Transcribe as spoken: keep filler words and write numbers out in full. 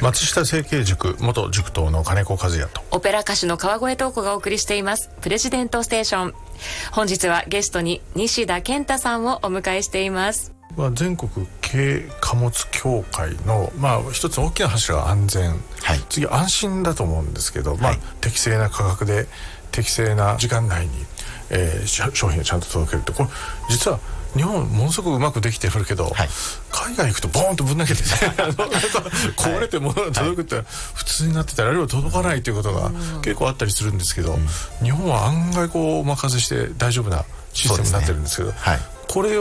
松下政経塾元塾頭の金子和也とオペラ歌手の川越東子がお送りしていますプレジデントステーション。本日はゲストに西田健太さんをお迎えしています。 まあ、全国軽貨物協会の、まあ、一つ大きな柱は安全、はい、次安心だと思うんですけど、まあはい、適正な価格で適正な時間内に、えー、商品をちゃんと届けるって、これ実は日本ものすごくうまくできてるけど、はい、海外行くとボーンとぶん投げてね壊れて物が届くって普通になってたら、あるいは届かないということが結構あったりするんですけど、うん、日本は案外こうお任せして大丈夫なシステムになってるんですけど、はい、これを